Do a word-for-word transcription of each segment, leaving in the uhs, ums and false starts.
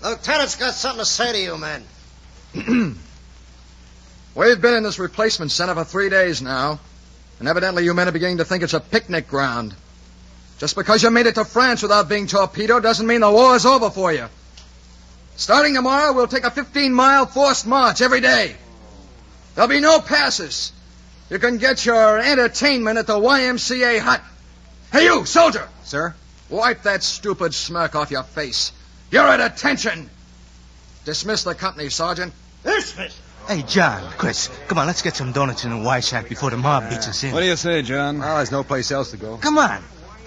Lieutenant's got something to say to you, men. We've been in this replacement center for three days now, and evidently you men are beginning to think it's a picnic ground. Just because you made it to France without being torpedoed doesn't mean the war is over for you. Starting tomorrow, we'll take a fifteen-mile forced march every day. There'll be no passes. You can get your entertainment at the Y M C A hut. Hey, you, soldier! Sir? Wipe that stupid smirk off your face. You're at attention. Dismiss the company, Sergeant. Dismiss? Hey, John, Chris, come on, let's get some donuts in the Y Shack before the mob beats us in. What do you say, John? Well, there's no place else to go. Come on.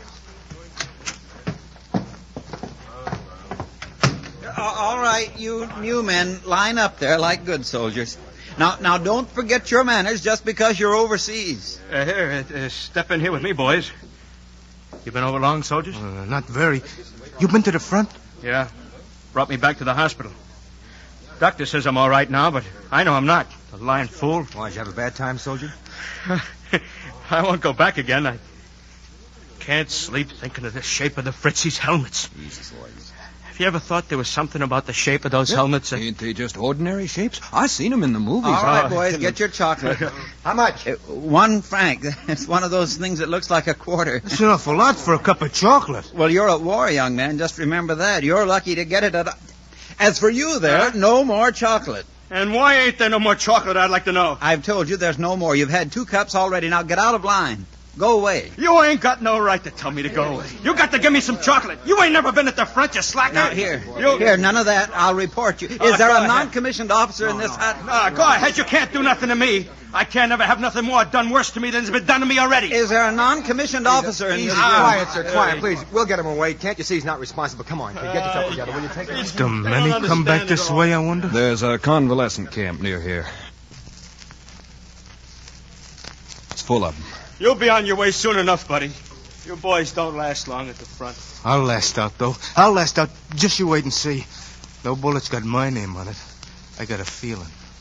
All right, you new men, line up there like good soldiers. Now, now, don't forget your manners just because you're overseas. Uh, here, uh, step in here with me, boys. You been over long, soldiers? Uh, not very. You been to the front? Yeah. Brought me back to the hospital. Doctor says I'm all right now, but I know I'm not. The lying fool. Why, did you have a bad time, soldier? I won't go back again. I can't sleep thinking of the shape of the Fritzies' helmets. Jesus, boys. Have you ever thought there was something about the shape of those yeah. helmets? That... Ain't they just ordinary shapes? I seen them in the movies. All right, boys, get your chocolate. How much? Uh, one franc. It's one of those things that looks like a quarter. That's an awful lot for a cup of chocolate. Well, you're at war, young man. Just remember that. You're lucky to get it at... A... As for you there, huh? No more chocolate. And why ain't there no more chocolate, I'd like to know? I've told you there's no more. You've had two cups already. Now get out of line. Go away. You ain't got no right to tell me to go away. You got to give me some chocolate. You ain't never been at the front, you slacker. Now, here. You... Here, none of that. I'll report you. Is uh, there a ahead. non-commissioned officer no, in this no. hut? No, go ahead. You can't do nothing to me. I can't ever have nothing more done worse to me than's been done to me already. Is there a non-commissioned officer in Easy, this ah, room? quiet, sir, quiet, please. We'll get him away. Can't you see he's not responsible? Come on, kid, get yourself together. Will you take it? Do many come back this way, I wonder? There's a convalescent camp near here. It's full of them. You'll be on your way soon enough, buddy. You boys don't last long at the front. I'll last out, though. I'll last out. Just you wait and see. No bullet's got my name on it. I got a feeling.